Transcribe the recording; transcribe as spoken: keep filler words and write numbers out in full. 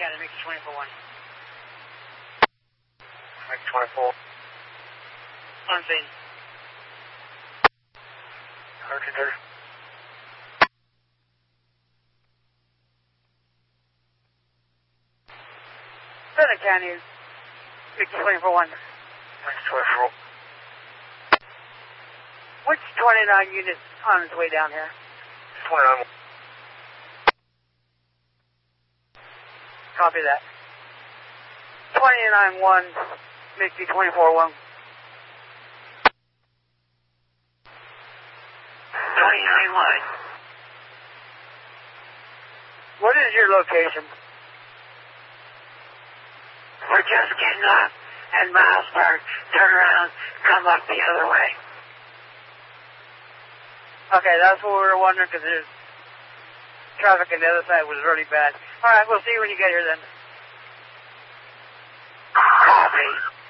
County, make it twenty-four one. Make twenty-four. On scene. Roger, there. Southern County, make it twenty-four one. Make twenty-four. Which twenty-nine unit on its way down here? twenty-nine. Copy that. twenty-nine one, Mickey twenty-four one. twenty-nine one. What is your location? We're just getting off at Milesburg. Turn around, come up the other way. Okay, that's what we were wondering, because there's traffic on the other side was really bad. All right, we'll see you when you get here then. Copy.